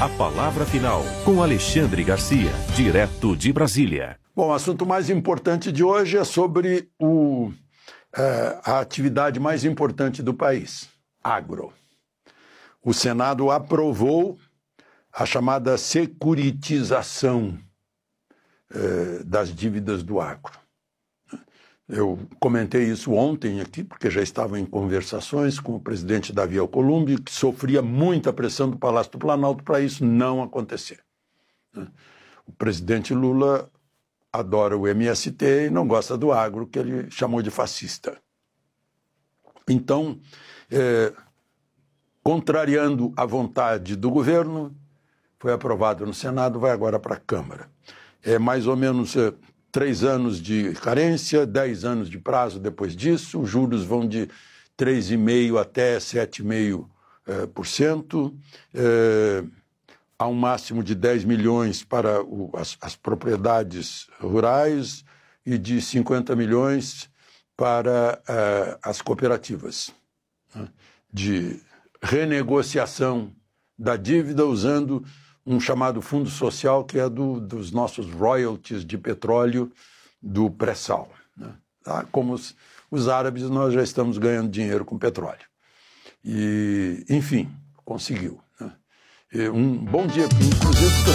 A palavra final com Alexandre Garcia, direto de Brasília. Bom, o assunto mais importante de hoje é sobre a atividade mais importante do país, agro. O Senado aprovou a chamada securitização das dívidas do agro. Eu comentei isso ontem aqui, porque já estava em conversações com o presidente Davi Alcolumbre, que sofria muita pressão do Palácio do Planalto para isso não acontecer. O presidente Lula adora o MST e não gosta do agro, que ele chamou de fascista. Então, contrariando a vontade do governo, foi aprovado no Senado, vai agora para a Câmara. É mais ou menos 3 anos de carência, 10 anos de prazo depois disso, os juros vão de 3,5% até 7,5%, há um máximo de 10 milhões para as propriedades rurais e de 50 milhões para as cooperativas, né, de renegociação da dívida usando um chamado fundo social, que é dos nossos royalties de petróleo do pré-sal. Né? Tá? Como os árabes, nós já estamos ganhando dinheiro com petróleo. E, enfim, conseguiu. Né? Um bom dia, inclusive,